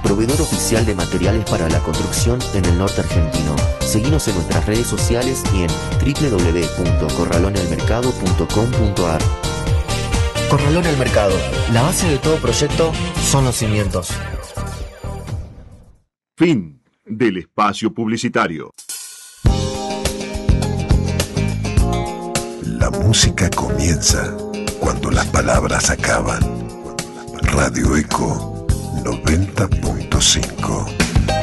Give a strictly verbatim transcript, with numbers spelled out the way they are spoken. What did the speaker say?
proveedor oficial de materiales para la construcción en el norte argentino. Seguinos en nuestras redes sociales y en doble u doble u doble u punto corralonelmercado punto com punto a r. Corralón el Mercado. La base de todo proyecto son los cimientos. Fin del espacio publicitario. La música comienza cuando las palabras acaban. Radio Eco noventa punto cinco.